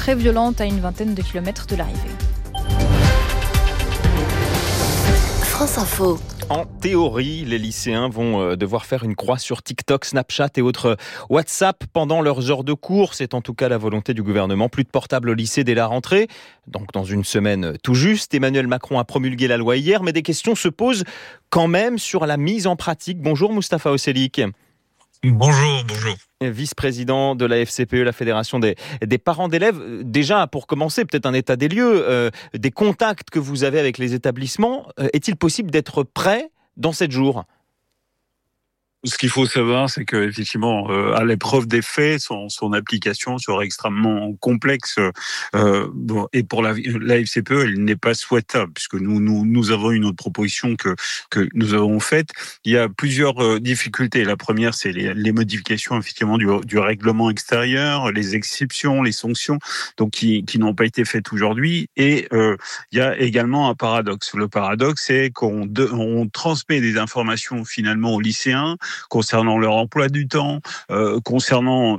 très violente à une vingtaine de kilomètres de l'arrivée. France Info. En théorie, les lycéens vont devoir faire une croix sur TikTok, Snapchat et autres WhatsApp pendant leurs heures de cours. C'est en tout cas la volonté du gouvernement. Plus de portables au lycée dès la rentrée. Donc dans une semaine tout juste. Emmanuel Macron a promulgué la loi hier, mais des questions se posent quand même sur la mise en pratique. Bonjour Mustapha Oselik. Bonjour. Vice-président de la FCPE, la Fédération des parents d'élèves. Déjà, pour commencer, peut-être un état des lieux, des contacts que vous avez avec les établissements. Est-il possible d'être prêt dans 7 jours ? Ce qu'il faut savoir, c'est que effectivement, à l'épreuve des faits, son application sera extrêmement complexe. Et pour la FCPE, elle n'est pas souhaitable, puisque nous avons une autre proposition que nous avons faite. Il y a plusieurs difficultés. La première, c'est les modifications effectivement du règlement extérieur, les exceptions, les sanctions, donc qui n'ont pas été faites aujourd'hui. Et il y a également un paradoxe. Le paradoxe, c'est qu'on transmet des informations finalement aux lycéens concernant leur emploi du temps, concernant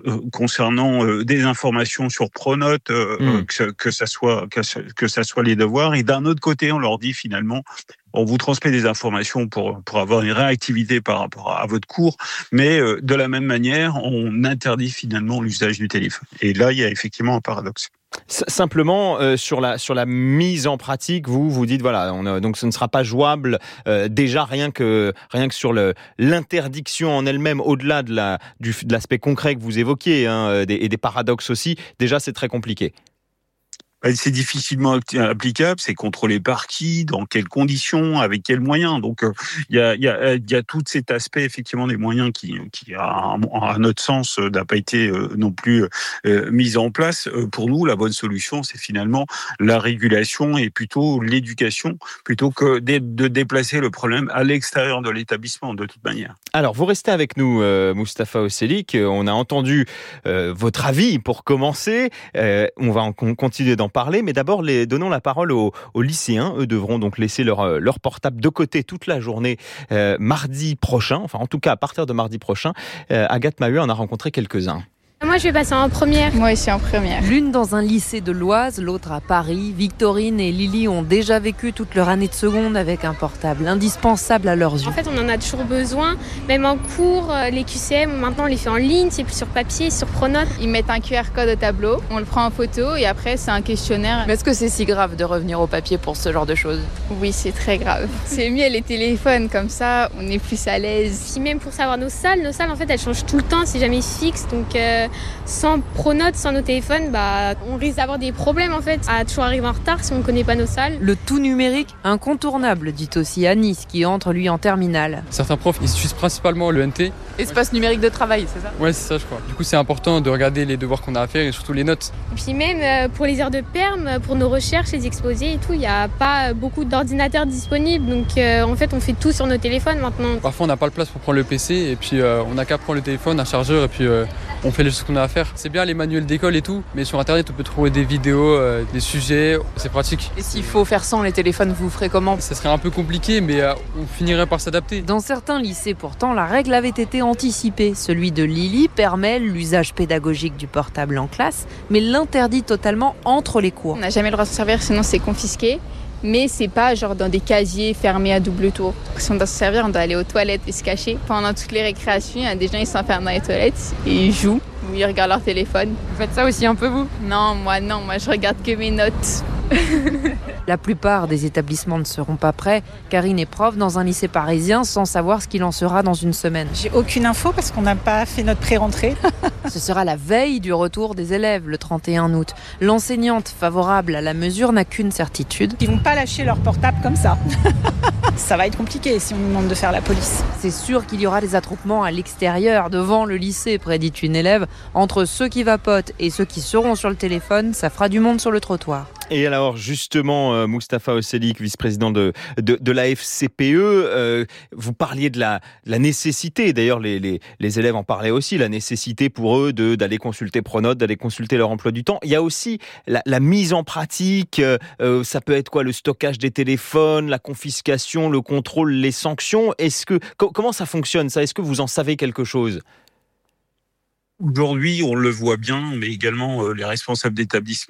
des informations sur Pronote, que ça soit les devoirs, et d'un autre côté, on leur dit finalement, on vous transmet des informations pour avoir une réactivité par rapport à votre cours, mais de la même manière, on interdit finalement l'usage du téléphone. Et là, il y a effectivement un paradoxe. Simplement, sur la mise en pratique, vous dites, voilà, donc ce ne sera pas jouable, déjà rien que sur l'interdiction en elle-même, au-delà de l'aspect concret que vous évoquiez, et des paradoxes aussi, déjà c'est très compliqué. C'est difficilement applicable, c'est contrôlé par qui, dans quelles conditions, avec quels moyens. Donc il y a tout cet aspect effectivement des moyens qui à notre sens n'a pas été non plus mis en place. Pour nous, la bonne solution, c'est finalement la régulation et plutôt l'éducation, plutôt que de déplacer le problème à l'extérieur de l'établissement de toute manière. Alors vous restez avec nous, Mustapha Oselik. On a entendu votre avis pour commencer. On va continuer d'en parler, mais d'abord donnons la parole aux lycéens. Eux devront donc laisser leur portable de côté toute la journée mardi prochain, enfin en tout cas à partir de mardi prochain. Agathe Maheu en a rencontré quelques-uns. Moi, je vais passer en première. Moi aussi en première. L'une dans un lycée de l'Oise, l'autre à Paris. Victorine et Lily ont déjà vécu toute leur année de seconde avec un portable indispensable à leurs yeux. En fait, on en a toujours besoin. Même en cours, les QCM, maintenant, on les fait en ligne. C'est plus sur papier, sur Pronote. Ils mettent un QR code au tableau, on le prend en photo et après, c'est un questionnaire. Mais est-ce que c'est si grave de revenir au papier pour ce genre de choses ? Oui, c'est très grave. C'est mieux les téléphones, comme ça, on est plus à l'aise. Puis même pour savoir nos salles, en fait, elles changent tout le temps. C'est jamais fixe. Donc, sans Pronote, sans nos téléphones, on risque d'avoir des problèmes en fait, à toujours arriver en retard si on ne connaît pas nos salles. Le tout numérique, incontournable, dit aussi Anis, qui entre lui en terminale. Certains profs, ils utilisent principalement le NT. Espace numérique de travail, c'est ça ? Ouais, c'est ça, je crois. Du coup, c'est important de regarder les devoirs qu'on a à faire et surtout les notes. Et puis même pour les heures de perm, pour nos recherches, les exposés et tout, il n'y a pas beaucoup d'ordinateurs disponibles. Donc en fait, on fait tout sur nos téléphones maintenant. Parfois, on n'a pas le place pour prendre le PC et puis on n'a qu'à prendre le téléphone, un chargeur et puis on fait les choses qu'on a à faire. C'est bien les manuels d'école et tout, mais sur Internet, on peut trouver des vidéos, des sujets, c'est pratique. Et s'il faut faire sans les téléphones, vous ferez comment ? Ça serait un peu compliqué, mais on finirait par s'adapter. Dans certains lycées, pourtant, la règle avait été anticipée. Celui de Lily permet l'usage pédagogique du portable en classe, mais l'interdit totalement entre les cours. On n'a jamais le droit de s'en servir, sinon c'est confisqué. Mais c'est pas genre dans des casiers fermés à double tour. Si on doit se servir, on doit aller aux toilettes et se cacher. Pendant toutes les récréations, il y a des gens qui s'enferment dans les toilettes et ils jouent ou ils regardent leur téléphone. Vous faites ça aussi un peu vous ? Non, moi je regarde que mes notes. La plupart des établissements ne seront pas prêts. Karine est prof dans un lycée parisien sans savoir ce qu'il en sera dans une semaine. J'ai aucune info parce qu'on n'a pas fait notre pré-rentrée. Ce sera la veille du retour des élèves, le 31 août. L'enseignante favorable à la mesure n'a qu'une certitude. Ils vont pas lâcher leur portable comme ça. Ça va être compliqué si on nous demande de faire la police. C'est sûr qu'il y aura des attroupements à l'extérieur, devant le lycée, prédit une élève. Entre ceux qui vapotent et ceux qui seront sur le téléphone, ça fera du monde sur le trottoir. Et alors justement, Mustapha Oselik, vice-président de la FCPE, vous parliez de la nécessité, d'ailleurs les élèves en parlaient aussi, la nécessité pour eux d'aller consulter Pronote, d'aller consulter leur emploi du temps. Il y a aussi la mise en pratique, ça peut être quoi, le stockage des téléphones, la confiscation, le contrôle, les sanctions. Comment ça fonctionne ça ? Est-ce que vous en savez quelque chose ? Aujourd'hui, on le voit bien, mais également les responsables d'établissements